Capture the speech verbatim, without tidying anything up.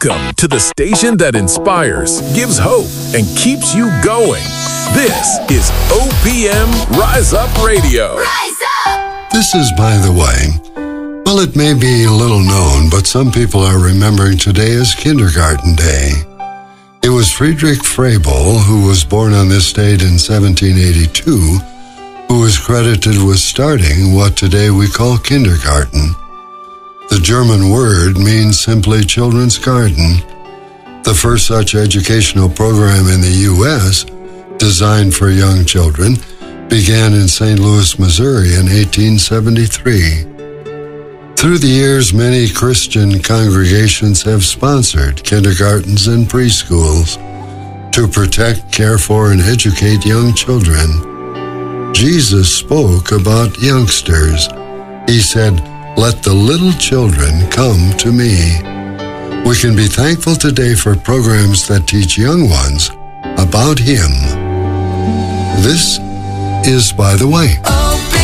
Welcome to the station that inspires, gives hope, and keeps you going. This is O P M Rise Up Radio. Rise up! This is By the Way. Well, it may be little known, but some people are remembering today as Kindergarten Day. It was Friedrich Froebel, who was born on this date in seventeen eighty-two, who is credited with starting what today we call kindergarten. The German word means simply children's garden. The first such educational program in the U S, designed for young children, began in Saint Louis, Missouri in eighteen seventy-three. Through the years, many Christian congregations have sponsored kindergartens and preschools to protect, care for, and educate young children. Jesus spoke about youngsters. He said, "Let the little children come to me." We can be thankful today for programs that teach young ones about Him. This is By the Way.